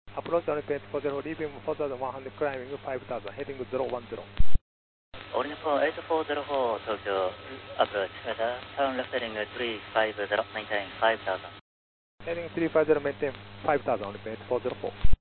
Approach on page 40, leaving 4100, climbing 5000, heading 010. Orange 8404, Tokyo, approach, weather, turn left heading 350, maintain 5000. Heading 350, maintain 5000 on page 404.